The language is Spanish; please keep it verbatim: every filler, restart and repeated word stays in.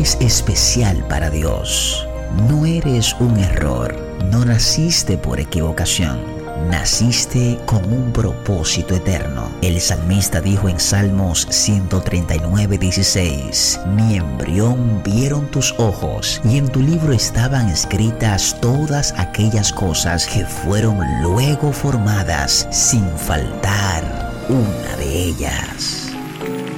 eres especial para Dios. No eres un error. No naciste por equivocación. Naciste con un propósito eterno. El salmista dijo en Salmos ciento treinta y nueve, dieciséis: mi embrión vieron tus ojos, y en tu libro estaban escritas todas aquellas cosas que fueron luego formadas, sin faltar una de ellas.